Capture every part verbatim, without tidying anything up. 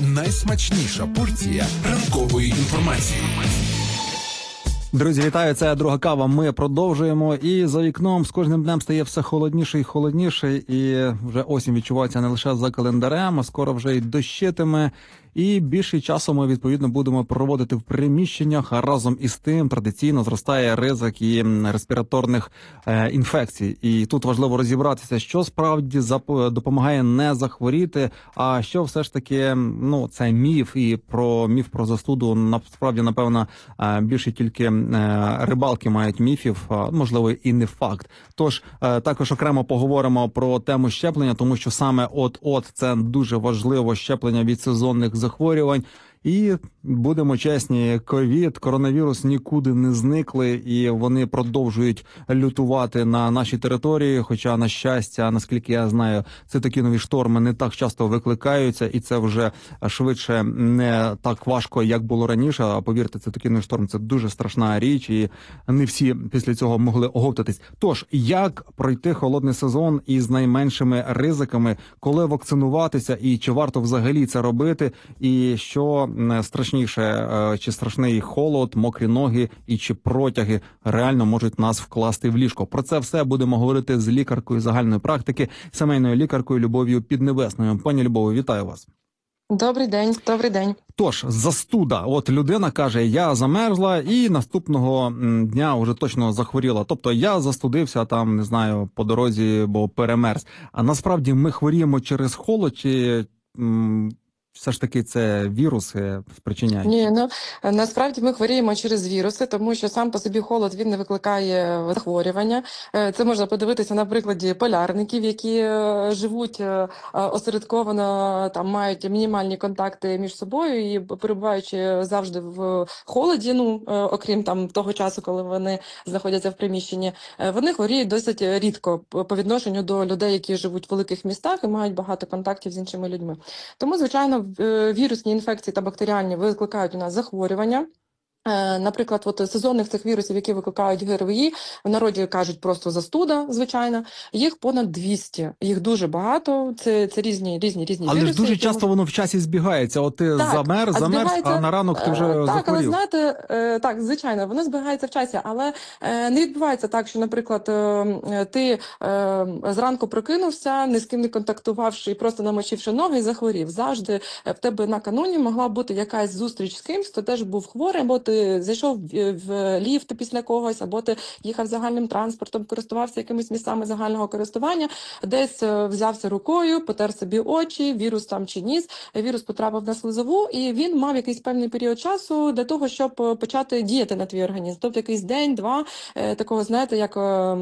найсмачніша порція ранкової інформації. Друзі, вітаю, це «Друга кава». Ми продовжуємо, і за вікном з кожним днем стає все холодніше і холодніше, і вже осінь відчувається не лише за календарем, а скоро вже й дощитиме. І більше часу ми, відповідно, будемо проводити в приміщеннях, а разом із тим традиційно зростає ризик і респіраторних е, інфекцій. І тут важливо розібратися, що справді зап- допомагає не захворіти, а що все ж таки, ну, це міф, і про міф про застуду, насправді, напевно, е, більше тільки е, рибалки мають міфів, а, можливо, і не факт. Тож, е, також окремо поговоримо про тему щеплення, тому що саме от-от це дуже важливо, щеплення від сезонних захворювань. І будемо чесні, ковід, коронавірус нікуди не зникли, і вони продовжують лютувати на нашій території. Хоча, на щастя, наскільки я знаю, це такі нові шторми не так часто викликаються, і це вже швидше не так важко, як було раніше. А повірте, це такий новий шторм, це дуже страшна річ, і не всі після цього могли оговтатись. Тож, як пройти холодний сезон із найменшими ризиками, коли вакцинуватися, і чи варто взагалі це робити, і що страшніше, чи страшний холод, мокрі ноги і чи протяги реально можуть нас вкласти в ліжко. Про це все будемо говорити з лікаркою загальної практики, сімейною лікаркою Любов'ю Піднебесною. Пані Любові, вітаю вас. Добрий день, добрий день. Тож, застуда. От людина каже, я замерзла і наступного дня вже точно захворіла. Тобто я застудився там, не знаю, по дорозі, бо перемерз. А насправді ми хворіємо через холод чи... М- все ж таки це віруси спричиняють? Ні, ну насправді ми хворіємо через віруси, тому що сам по собі холод він не викликає захворювання. Це можна подивитися на прикладі полярників, які живуть осередковано, там мають мінімальні контакти між собою і перебуваючи завжди в холоді, ну окрім там того часу, коли вони знаходяться в приміщенні, вони хворіють досить рідко по відношенню до людей, які живуть в великих містах і мають багато контактів з іншими людьми. Тому, звичайно, вірусні інфекції та бактеріальні викликають у нас захворювання. Наприклад, от сезонних цих вірусів, які викликають ГРВІ, в народі кажуть просто застуда, звичайно, їх понад двісті, їх дуже багато, це, це різні, різні, різні але віруси. Але ж дуже часто можуть... воно в часі збігається, от ти так, замерз, замерз, збігається... а на ранок ти вже так, захворів. Так, але знаєте, так, звичайно, воно збігається в часі, але не відбувається так, що, наприклад, ти зранку прокинувся, ні з ким не контактувавши і просто намочивши ноги і захворів. Завжди в тебе накануні могла бути якась зустріч з кимсь, хто теж був хворий, або ти ти зайшов в ліфт після когось, або ти їхав загальним транспортом, користувався якимись місцями загального користування, десь взявся рукою, потер собі очі, вірус там чи ніс, вірус потрапив на слизову, і він мав якийсь певний період часу для того, щоб почати діяти на твій організм. Тобто якийсь день-два такого, знаєте, як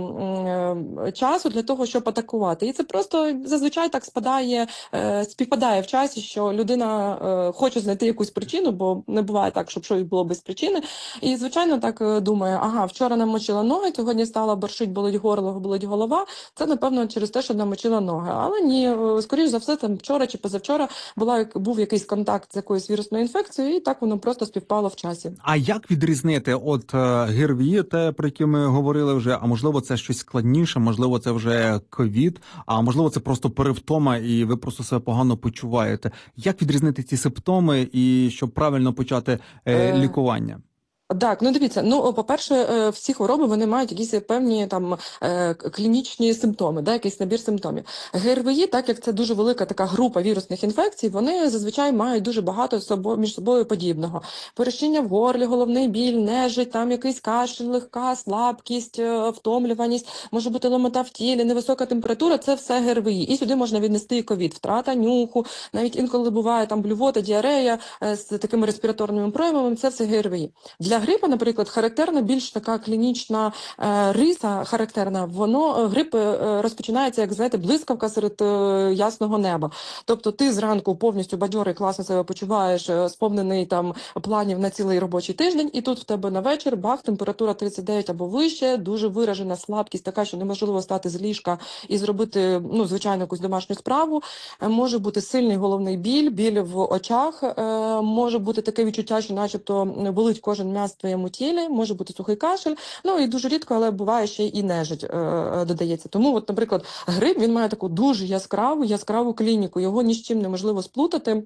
часу для того, щоб атакувати. І це просто зазвичай так спадає, співпадає в часі, що людина хоче знайти якусь причину, бо не буває так, щоб щось було без причини. І, звичайно, так думає, ага, вчора намочила ноги, сьогодні стала борщить, болить горло, болить голова. Це, напевно, через те, що намочила ноги. Але ні, скоріш за все, там вчора чи позавчора була, був якийсь контакт з якоюсь вірусною інфекцією, і так воно просто співпало в часі. А як відрізнити от ГРВІ, те, про яке ми говорили вже, а можливо це щось складніше, можливо це вже ковід, а можливо це просто перевтома і ви просто себе погано почуваєте. Як відрізнити ці симптоми і щоб правильно почати е, лікування? Так, ну дивіться, ну, по-перше, всі хвороби, вони мають якісь певні там клінічні симптоми, да, якийсь набір симптомів. ГРВІ, так як це дуже велика така група вірусних інфекцій, вони зазвичай мають дуже багато собою, між собою подібного. Перещення в горлі, головний біль, нежить, там якийсь кашель, легка, слабкість, втомлюваність, може бути ломота в тілі, невисока температура, це все ГРВІ. І сюди можна віднести і ковід, втрата нюху, навіть інколи буває там блювота, діарея з такими респіраторними проявами, це все ГРВІ. Для грипа, наприклад, характерна більш така клінічна е, риса характерна, воно, грип е, розпочинається, як, знаєте, блискавка серед е, ясного неба. Тобто ти зранку повністю бадьорий, класно себе почуваєш, е, сповнений там планів на цілий робочий тиждень, і тут в тебе на вечір, бах, температура тридцять дев'ять або вище, дуже виражена слабкість, така, що неможливо встати з ліжка і зробити, ну, звичайно, якусь домашню справу. Е, може бути сильний головний біль, біль в очах, е, може бути таке відчуття, що начебто болить кожен м'яз в твоєму тілі, може бути сухий кашель, ну і дуже рідко, але буває ще і нежить е, додається. Тому, от, наприклад, грип, він має таку дуже яскраву, яскраву клініку, його ні з чим неможливо сплутати.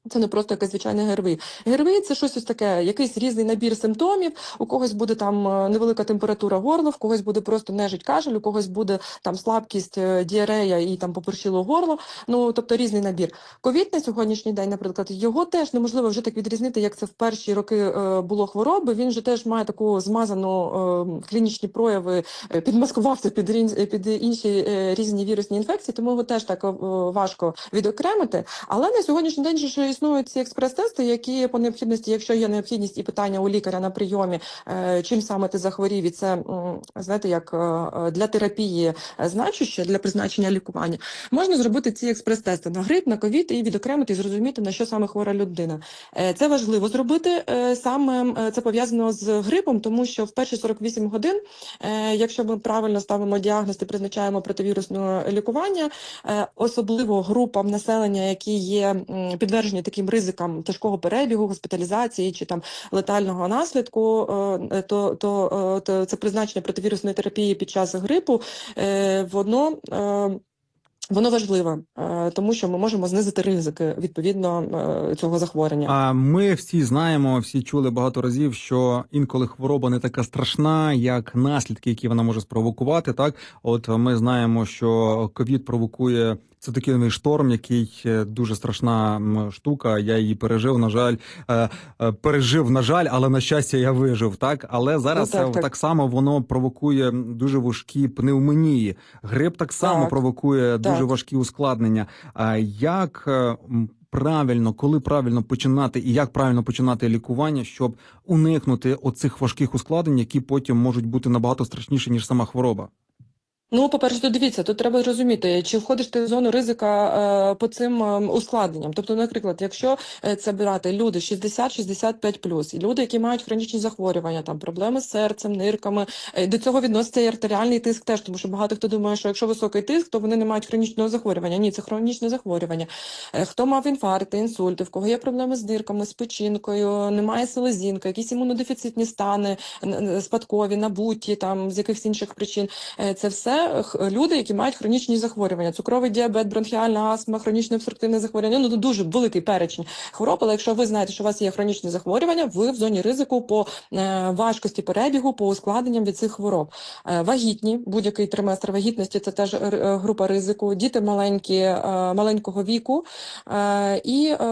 Це не просто якийсь звичайний ГРВІ. ГРВІ – це щось ось таке, якийсь різний набір симптомів. У когось буде там е, невелика температура горла, в когось буде просто нежить кашель, у когось буде там слабкість, е, діарея і там попорчило горло. Ну, тобто різний набір. Ковід на сьогоднішній день, наприклад, його теж неможливо вже так відрізнити, як це в перші роки е, було хвороби. Він же теж має таку змазану е, клінічні прояви, е, підмаскувався під, рін- під інші е, різні вірусні інфекції, тому його теж так е, важко відокремити. Але на сьогоднішній день же ж існують ці експрес-тести, які по необхідності, якщо є необхідність і питання у лікаря на прийомі, е, чим саме ти захворів, і це, м, знаєте, як е, для терапії значуще, для призначення лікування, можна зробити ці експрес-тести на грип, на ковід і відокремити, і зрозуміти, на що саме хвора людина. Е, Це важливо зробити, е, саме е, це пов'язано з грипом, тому що в перші сорок вісім годин, е, якщо ми правильно ставимо діагноз і призначаємо противірусне лікування, е, особливо групам населення, які є м, підтверджені таким ризикам тяжкого перебігу, госпіталізації чи там летального наслідку, е, то, то, е, то це призначення противірусної терапії під час грипу, е, воно е, воно важливе, е, тому що ми можемо знизити ризики відповідно е, цього захворювання. А ми всі знаємо, всі чули багато разів, що інколи хвороба не така страшна, як наслідки, які вона може спровокувати. Так, от ми знаємо, що ковід провокує цитокіновий шторм, який е, дуже страшна м, штука. Я її пережив. На жаль, е, е, пережив, на жаль, але на щастя я вижив. Так, але зараз Ну, так, е, так. так само воно провокує дуже важкі пневмонії. Грип так само Так, провокує дуже так. важкі ускладнення. А як е, м, правильно, коли правильно починати і як правильно починати лікування, щоб уникнути оцих важких ускладнень, які потім можуть бути набагато страшніші, ніж сама хвороба? Ну, по-перше, то дивіться, тут треба розуміти, чи входиш ти в зону ризика е, по цим е, ускладненням. Тобто, наприклад, якщо е, це брати люди шістдесят шістдесят п'ять плюс, і люди, які мають хронічні захворювання, там проблеми з серцем, нирками, е, до цього відноситься і артеріальний тиск теж, тому що багато хто думає, що якщо високий тиск, то вони не мають хронічного захворювання. Ні, це хронічне захворювання. Е, хто мав інфаркти, інсульти, в кого є проблеми з нирками, з печінкою, немає селезінки, якісь імунодефіцитні стани, н- н- спадкові, набуті, там з якихось інших причин. Е, Це все х- люди, які мають хронічні захворювання, цукровий діабет, бронхіальна астма, хронічне обструктивне захворювання. Ну, дуже великий перечень хвороб, але якщо ви знаєте, що у вас є хронічне захворювання, ви в зоні ризику по е, важкості перебігу, по ускладненням від цих хвороб. Е, вагітні, будь-який триместр вагітності, це теж р- е, група ризику, діти маленькі, е, маленького віку, е, і е,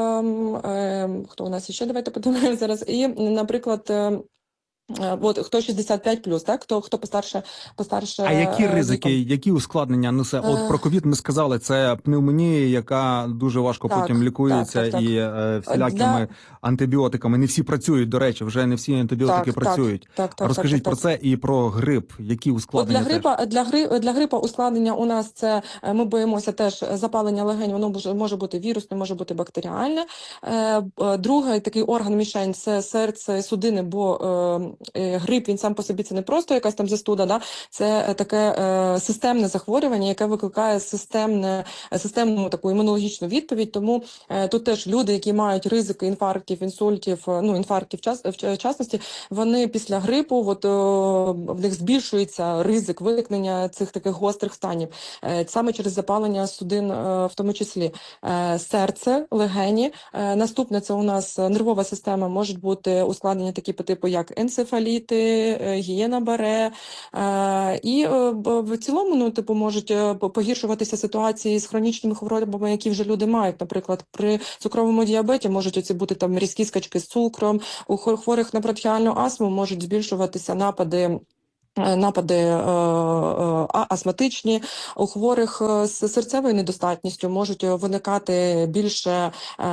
е, хто у нас ще, давайте подумаємо зараз, і, наприклад, е, Е, От хто шістдесят п'ять плюс, так? Хто хто постарше, постарше А які е, ризики, віком. які ускладнення несе? От Е, про ковід ми сказали, це пневмонія, яка дуже важко так, потім так, лікується, так, так. і е, Е, всілякими Для антибіотиками. Не всі працюють, до речі, вже не всі антибіотики так, так, працюють. так, так, так, так, Розкажіть про так. це і про грип. Які От для ускладнення теж? грипа, для гри, для грипа ускладнення у нас це е, ми боїмося теж запалення легень. Воно може, може бути вірусне, може бути бактеріальне. Е, б- е, Другий такий орган мішень це серце, судини, бо е, е, грип він сам по собі це не просто якась там застуда, да? Це е, таке е, системне захворювання, яке викликає системне, е, системну таку імунологічну відповідь. Тому е, тут теж люди, які мають ризики інфарктів, інсультів, е, ну інфарктів в час в частності, вони після грипу, от о, в них збільшується ризик виникнення цих таких гострих станів, е, саме через запалення судин, е, в тому числі. Е, серце, легені. Е, наступне це у нас нервова система, можуть бути ускладнення такі по типу як енцефаліти, е, гієна баре. Е, і е, б- в цілому, ну, типу, можуть е, по- погіршуватися ситуації з хронічними хворобами, які вже люди мають. Наприклад, при цукровому діабеті можуть оці бути там різкі скачки з цукром, у хор- хворих на бронхіальну астму можуть збільшуватися напади. е, Напади е, е, а- астматичні, у хворих е, з серцевою недостатністю можуть е, виникати більше е,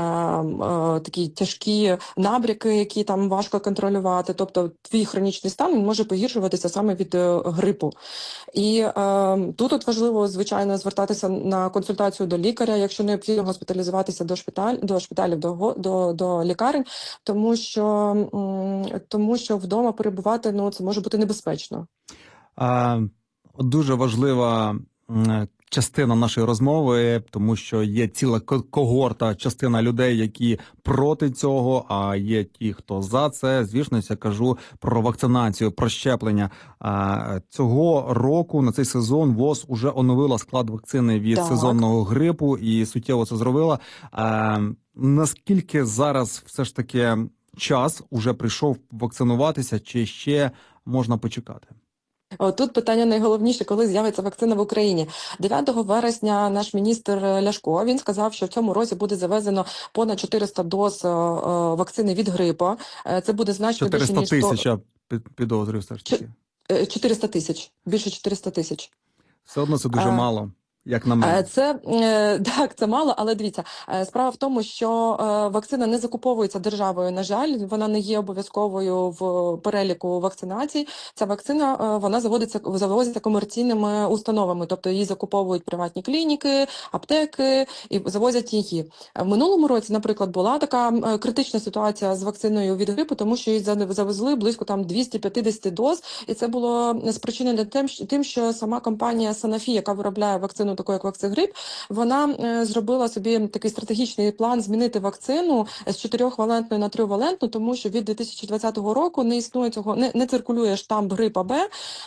е, такі тяжкі набряки, які там важко контролювати. Тобто твій хронічний стан він може погіршуватися саме від е, грипу. І е, тут от важливо, звичайно, звертатися на консультацію до лікаря, якщо необхідно госпіталізуватися до шпиталь, до шпиталів, до, го- до, до лікарень, тому що, м, тому що вдома перебувати, ну, це може бути небезпечно. А, дуже важлива м, частина нашої розмови, тому що є ціла ко- когорта, частина людей, які проти цього, а є ті, хто за це. Звісно, я кажу про вакцинацію, про щеплення. А, цього року на цей сезон ВОЗ уже оновила склад вакцини від Так. сезонного грипу і суттєво це зробила. А, наскільки зараз все ж таки час уже прийшов вакцинуватися, чи ще можна почекати? О, тут питання найголовніше, коли з'явиться вакцина в Україні. дев'ятого вересня наш міністр Ляшко, він сказав, що в цьому році буде завезено понад чотириста доз е, е, вакцини від грипу. Е, Це буде значно більше, чотириста ніж тисяч, сто... я під- підозрюю все ж таки. е, чотириста тисяч, більше чотириста тисяч. Все одно це дуже Е, мало, як на Е, мене. Це е, так, це мало, але дивіться, е, справа в тому, що е, вакцина не закуповується державою. На жаль, вона не є обов'язковою в переліку вакцинацій. Ця вакцина е, вона заводиться завозиться комерційними установами, тобто її закуповують приватні клініки, аптеки і завозять її. В минулому році, наприклад, була така е, критична ситуація з вакциною від грипу, тому що її за- завезли близько там двісті п'ятдесят доз, і це було спричинено тим, що- тим, що сама компанія Sanofi, яка виробляє вакцину таку як Вакцигрип, вона е, зробила собі такий стратегічний план змінити вакцину з чотирьохвалентної на тривалентну, тому що від дві тисячі двадцятого року не існує цього, не, не циркулює штам грипа Б,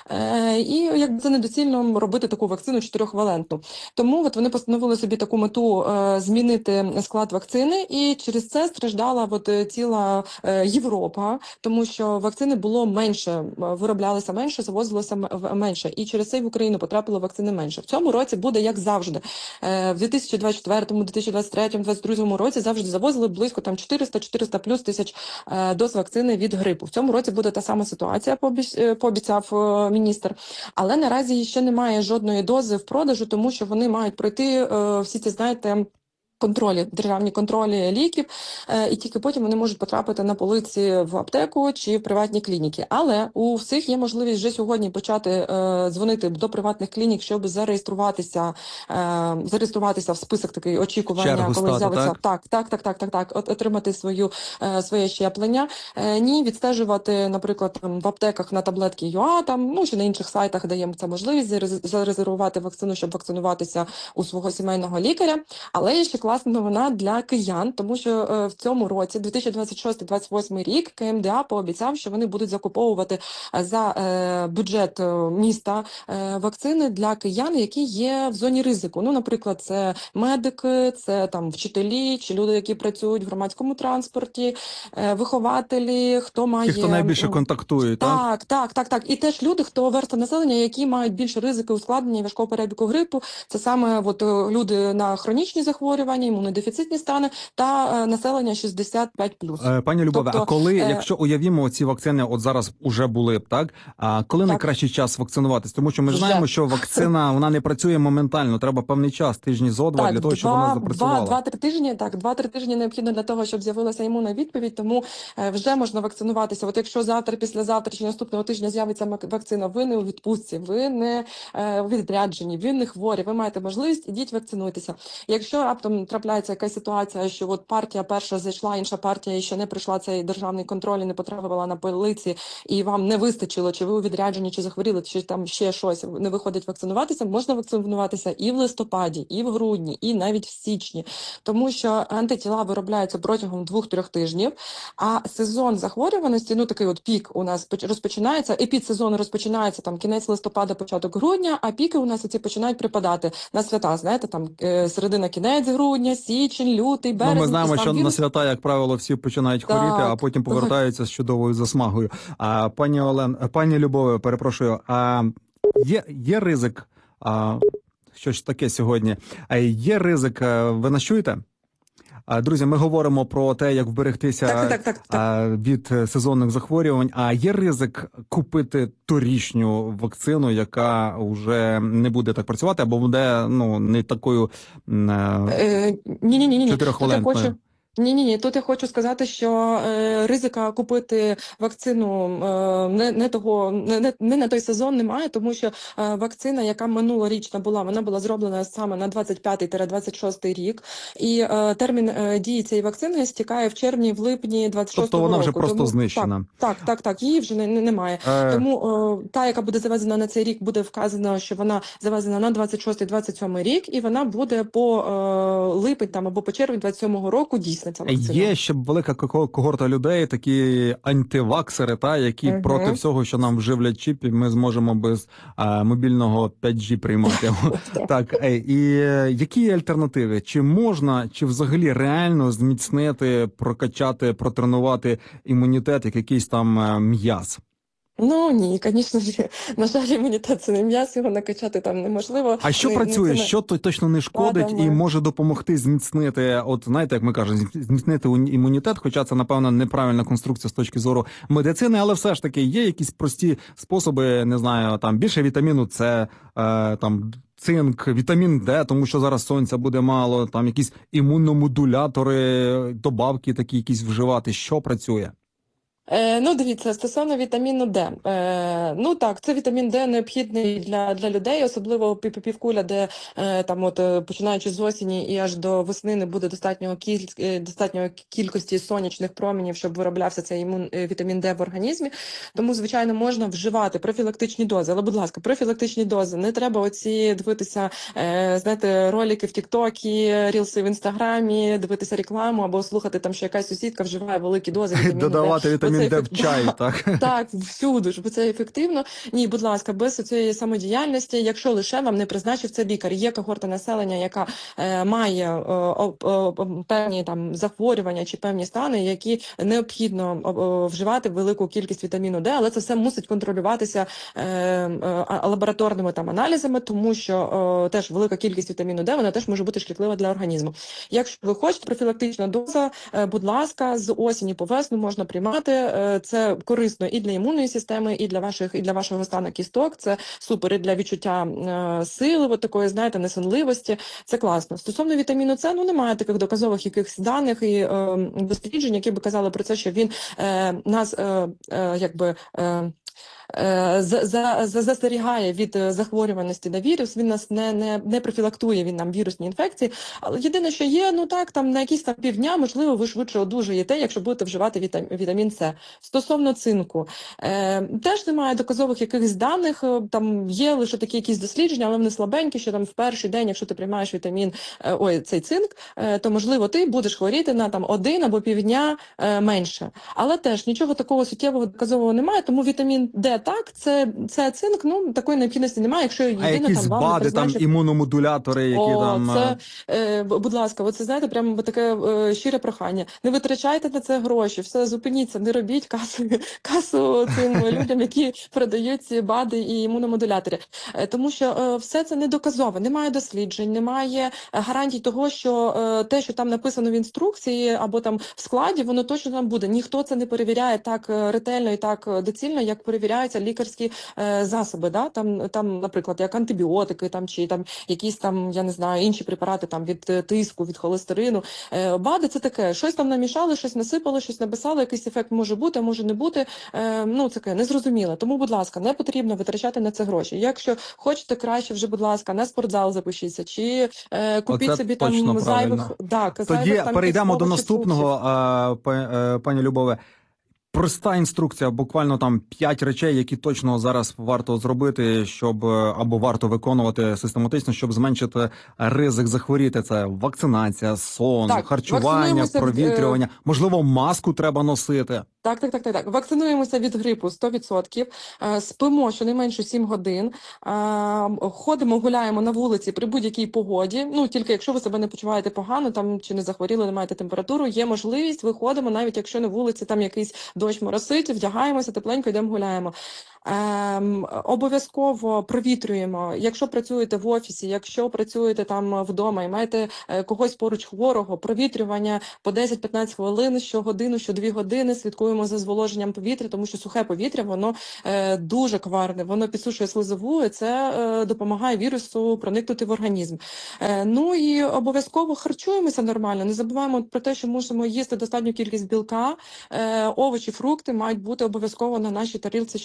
е, і якби це недоцільно робити таку вакцину чотирьохвалентну. Тому от вони постановили собі таку мету е, змінити склад вакцини, і через це страждала от, е, ціла е, Європа, тому що вакцини було менше, е, вироблялося менше, завозилося м- в- менше, і через це й в Україну потрапило вакцини менше. В цьому році буде як завжди. Е, В дві тисячі двадцять четвертому, дві тисячі двадцять третьому, двадцять другому році завжди завозили близько там чотириста чотириста плюс тисяч е, доз вакцини від грипу. В цьому році буде та сама ситуація, пообіц- е, пообіцяв е, міністр. Але наразі ще немає жодної дози в продажу, тому що вони мають пройти е, всі ці, знаєте, контролі, державні контролі ліків, е, і тільки потім вони можуть потрапити на полиці в аптеку чи в приватні клініки. Але у всіх є можливість вже сьогодні почати е, дзвонити до приватних клінік, щоб зареєструватися, е, зареєструватися в список такий очікування, Чергу коли стати, з'явиться так? так, так, так, так, так, так, от- отримати свою е, своє щеплення. Е, ні, відстежувати, наприклад, там в аптеках на таблетки ЮА, там ну чи на інших сайтах даємо це можливість зарез- зарезервувати вакцину, щоб вакцинуватися у свого сімейного лікаря. Але є ще класна новина для киян, тому що е, в цьому році, дві тисячі двадцять шостий - двадцять восьмий рік, КМДА пообіцяв, що вони будуть закуповувати е, за е, бюджет е, міста е, вакцини для киян, які є в зоні ризику. Ну, наприклад, це медики, це там вчителі чи люди, які працюють в громадському транспорті, е, вихователі, хто має Ті, хто найбільше м, контактують, так? так, так, так, так. І теж люди, хто верста населення, які мають більше ризики ускладнення і важкого перебігу грипу. Це саме от, е, люди на хронічні захворювання, імунодефіцитні стани та е, населення шістдесят п'ять плюс. Е, Пані Любове, а Тобто, коли, е, якщо уявімо, ці вакцини от зараз уже були б, так? А коли Так. найкращий час вакцинуватись? Тому що ми ж Вже. знаємо, що вакцина, вона не працює моментально, треба певний час, тижні зо два, для того, щоб вона два, запрацювала. два-три тижні, так, два-три тижні необхідно для того, щоб з'явилася імунна відповідь, тому е, вже можна вакцинуватися. От якщо завтра, післязавтра чи наступного тижня з'явиться мак- вакцина, ви не у відпустці, ви не е, у відрядженні, ви не хворі, ви маєте можливість, ідіть вакцинуйтеся. Якщо раптом трапляється якась ситуація, що от партія перша зайшла, інша партія ще не пройшла цей державний контроль, і не потрапила на полиці, і вам не вистачило, чи ви у відрядженні, чи захворіли, чи там ще щось, не виходить вакцинуватися, можна вакцинуватися і в листопаді, і в грудні, і навіть в січні, тому що антитіла виробляються протягом двох-трьох тижнів, а сезон захворюваності, ну такий от пік у нас поч- розпочинається, епідсезон розпочинається там кінець листопада, початок грудня, а піки у нас оці починають припадати на свята, знаєте, там е, середина, кінець грудня, січень, лютий, Ну, березень. ми знаємо, і сам що на вірус- свята, як правило, всі починають хворіти, а Так, потім так. повертаються з чудовою засмагою. А пані Олен, пані Любове, перепрошую, а є, є ризик, а, що ж таке сьогодні? А є ризик, а, ви нас чуєте? А, друзі, ми говоримо про те, як вберегтися Так, так, так, так. а, від е, сезонних захворювань. А є ризик купити торічню вакцину, яка вже не буде так працювати, або буде ну не такою м, е, Е, ні, ні, ні, ні. Тут я чотирьохвалентною. хочу. Ні, ні, ні. Тут я хочу сказати, що е, ризика купити вакцину е, не, не того, не, не, не на той сезон немає, тому що е, вакцина, яка минулорічна була, вона була зроблена саме на двадцять п'ятий - двадцять шостий рік, і е, термін е, дії цієї вакцини стікає в червні, в липні двадцять шостого Тобто вона вже року. просто Тому, знищена. Так, так, так, так, її вже не, не, немає. Е, Тому е, та, яка буде завезена на цей рік, буде вказано, що вона завезена на двадцять шостий - двадцять сьомий рік, і вона буде по е, липень там або по червень двадцять сьомого року дійсна. на цьому акцентую. Є ще велика ко- когорта людей, такі антиваксери, та, які Мгм. проти всього, що нам вживлять чіп, і ми зможемо без е, мобільного п'ять джі приймати. Так, е, і е, які є альтернативи? Чи можна, чи взагалі реально зміцнити, прокачати, протренувати імунітет, як якийсь там е, м'яз? Ну ні, звісно ж, на жаль, імунітет це не м'ясо, його накачати там неможливо. А що Не- не працює, цими що то точно не шкодить і складами. може допомогти зміцнити, от знаєте, як ми кажемо, зміцнити уні- імунітет, хоча це, напевно, неправильна конструкція з точки зору медицини, але все ж таки є якісь прості способи, не знаю, там більше вітаміну С, е, там цинк, вітамін Д, тому що зараз сонця буде мало, там якісь імуномодулятори, добавки такі якісь вживати, що працює? Е, ну, дивіться, стосовно вітаміну Д. Е, ну так, це вітамін Д необхідний для, для людей, особливо пів- півкуля, де е, там от е, починаючи з осені і аж до весни не буде достатнього кіль, е, достатньої кількості сонячних променів, щоб вироблявся цей імун, е, вітамін Д в організмі. Тому, звичайно, можна вживати профілактичні дози. Але, будь ласка, профілактичні дози. Не треба оці дивитися, е, знаєте, ролики в Тіктокі, рілси в Інстаграмі, дивитися рекламу або слухати там, що якась сусідка вживає великі дози вітаміну Д. Додавати Бо вітамін це Д в ефект- чай, так? Так, всюди ж, бо це ефективно. Ні, будь ласка, без цієї самодіяльності, якщо лише вам не призначив це лікар. Є когорта населення, яка е, має е, о, о, певні там захворювання чи певні стани, які необхідно о, о, вживати велику кількість вітаміну Д, але це все мусить контролюватися е, е, а- лабораторними там аналізами, тому що о, теж велика кількість вітаміну Д, вона теж може бути шкідлива для організму. Якщо ви хочете профілактична доза, е, будь ласка, з осені по весну можна приймати. Е, Це корисно і для імунної системи, і для ваших, і для вашого стану кісток. Це супер і для відчуття е, сили, от такої, знаєте, несонливості. Це класно. Стосовно вітаміну С, ну немає таких доказових якихось даних і е, досліджень, які би казали про це, що він е, нас е, е, якби. Е, е, за, за, за- застерігає від е, захворюваності на вірус, він нас не, не, не профілактує, він нам вірусні інфекції. Але єдине, що є, ну так, там на якісь там півдня, можливо, ви швидше одужаєте, якщо будете вживати вітам, вітамін С. Стосовно цинку, е, теж немає доказових якихось даних, е, там є лише такі якісь дослідження, але вони слабенькі, що там в перший день, якщо ти приймаєш вітамін, е, ой, цей цинк, е, то, можливо, ти будеш хворіти на там один або півдня е, менше. Але теж нічого такого суттєвого доказового немає, тому вітамін Д так, це, це цинк, ну такої необхідності немає, якщо А єдине якісь там вам не БАДи, там призначив. імуномодулятори, які О, там. це, е, е, б- будь ласка, оце знаєте, прямо таке е, щире прохання. Не витрачайте на це гроші, все, зупиніться, не робіть касу, касу цим людям, які продають ці БАДи і імуномодулятори. Е, тому що е, все це недоказово, немає досліджень, немає е, гарантій того, що е, те, що там написано в інструкції або там в складі, воно точно там буде. Ніхто це не перевіряє так е, ретельно і так е, доцільно, як перевіряються лікарські е, засоби. Да? Там, там, наприклад, як антибіотики, там чи там якісь там, я не знаю, інші препарати там від е, тиску, від холестерину. Е, БАДи це таке, щось там намішали, щось насипали, щось написали, якийсь ефект може бути, а може не бути. Е, ну, це таке незрозуміло. Тому, будь ласка, не потрібно витрачати на це гроші. Якщо хочете краще, вже, будь ласка, на спортзал запишіться, чи е, купіть Оце собі точно там зайвих, правильно. так, Тоді зайвих там перейдемо до якихось овочів, наступного, фруктів. а, па- е, пані Любове. Проста інструкція, буквально там п'ять речей, які точно зараз варто зробити, щоб е, або варто виконувати систематично, щоб зменшити ризик захворіти. Це вакцинація, сон, Так, харчування, вакцинуємося від, е, провітрювання. Можливо, маску треба носити. Так, так, так, так, так. Вакцинуємося від грипу сто відсотків, е, спимо щонайменше сім годин, е, ходимо, гуляємо на вулиці при будь-якій погоді. Ну, тільки якщо ви себе не почуваєте погано, там чи не захворіли, не маєте температуру, є можливість, виходимо, навіть якщо на вулиці там якийсь дощ моросить, вдягаємося тепленько, йдемо гуляємо. Ем, обов'язково провітрюємо. Якщо працюєте в офісі, якщо працюєте там вдома і маєте е, когось поруч хворого, провітрювання по десять-п'ятнадцять хвилин, щогодину, щодві години, слідкуємо за зволоженням повітря, тому що сухе повітря, воно е, дуже коварне, воно підсушує слизову, і це е, допомагає вірусу проникнути в організм. Е, ну і обов'язково харчуємося нормально, не забуваємо про те, що мусимо їсти достатню кількість білка, е, овочі, фрукти мають бути обов'язково на нашій тарілці щоденно.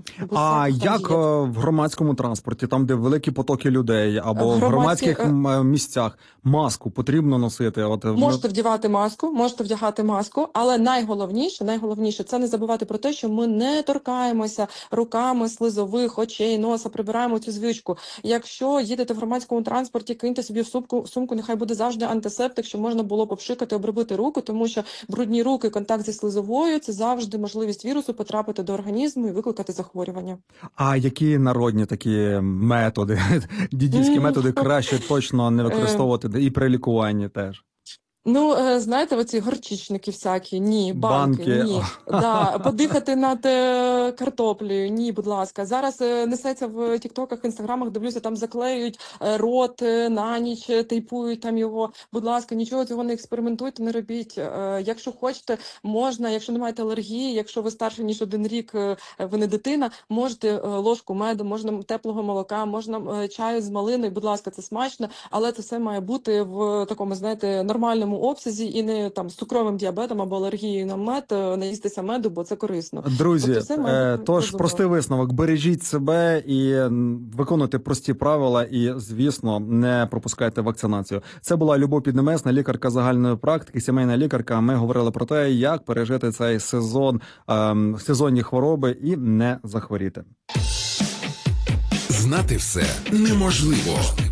Бо А всяке там як є. е, в громадському транспорті, там, де великі потоки людей, або в Громадські, громадських е, м, е, місцях, маску потрібно носити? От, е, в- Можете вдягати маску, можете вдягати маску, але найголовніше, найголовніше це не забувати про те, що ми не торкаємося руками слизових, очей, носа, прибираємо цю звичку. Якщо їдете в громадському транспорті, киньте собі в сумку, в сумку, нехай буде завжди антисептик, щоб можна було попшикати, обробити руку, тому що брудні руки, контакт зі слизовою – це завжди можливість вірусу потрапити до організму і викликати захворювання. А які народні такі методи, дідівські М, методи краще точно не е, використовувати і при лікуванні теж? Ну, е, знаєте, оці горчичники всякі, ні, банки, Банки. ні. Да, подихати над е, картоплею, ні, будь ласка. Зараз е, несеться в тіктоках, інстаграмах, дивлюся, там заклеюють е, рот е, на ніч, е, тейпують там його. Будь ласка, нічого цього не експериментуйте, не робіть. Е, якщо хочете, можна, якщо не маєте алергії, якщо ви старше, ніж один рік, е, ви не дитина, можете е, ложку меду, можна теплого молока, можна е, чаю з малиною, будь ласка, це смачно, але це все має бути в такому, знаєте, нормальному обсязі і не там з цукровим діабетом або алергією на мед, е, наїстися меду, бо це корисно. Друзі, Тобто все має е, бути тож розумно. простий висновок: бережіть себе і м, виконуйте прості правила, і, звісно, не пропускайте вакцинацію. Це була Любов Піднебесна, лікарка загальної практики, сімейна лікарка. Ми говорили про те, як пережити цей сезон, ем, сезонні хвороби і не захворіти. Знати все неможливо.